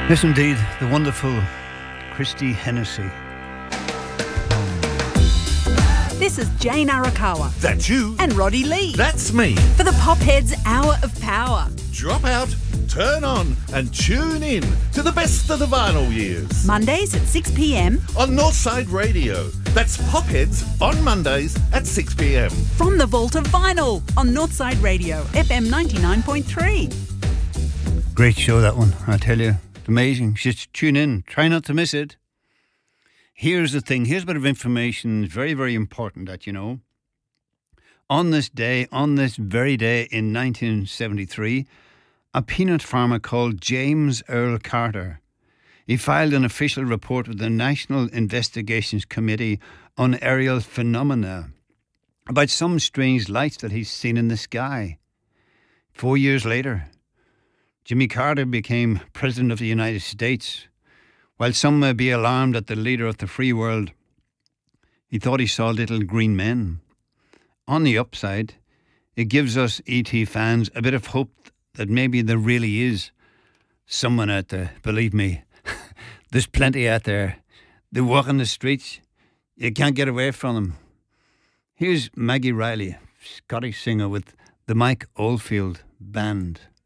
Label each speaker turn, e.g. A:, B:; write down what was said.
A: Yes, indeed, the wonderful Christy Hennessy.
B: This is Jane Arakawa.
C: That's you.
B: And Roddy Lee.
C: That's me.
B: For the Popheads Hour of Power.
C: Drop out, turn on, and tune in to the best of the vinyl years.
B: Mondays at 6 p.m.
C: on Northside Radio. That's Popheads on Mondays at 6 p.m.
B: From the Vault of Vinyl on Northside Radio, FM 99.3.
A: Great show, that one, I tell you. Amazing. Just tune in. Try not to miss it. Here's the thing. Here's a bit of information. Very, very important that you know. On this day, on this very day in 1973, a peanut farmer called James Earl Carter, he filed an official report with the National Investigations Committee on Aerial Phenomena about some strange lights that he's seen in the sky. 4 years later, Jimmy Carter became President of the United States. While some may be alarmed at the leader of the free world, he thought he saw little green men. On the upside, it gives us E.T. fans a bit of hope that maybe there really is someone out there. Believe me, there's plenty out there. They walk on the streets. You can't get away from them. Here's Maggie Riley, Scottish singer with the Mike Oldfield Band.